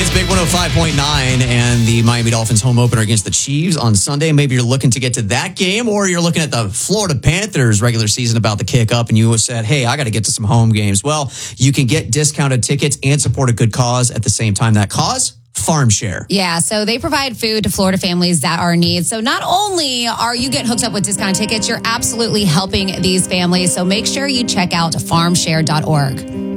is Big 105.9 and the Miami Dolphins home opener against the Chiefs on Sunday. Maybe you're looking to get to that game, or you're looking at the Florida Panthers regular season about to kick up and you said, hey, I got to get to some home games. Well, you can get discounted tickets and support a good cause at the same time. That cause? Farm Share. Yeah, so they provide food to Florida families that are in need. So not only are you getting hooked up with discounted tickets, you're absolutely helping these families. So make sure you check out farmshare.org.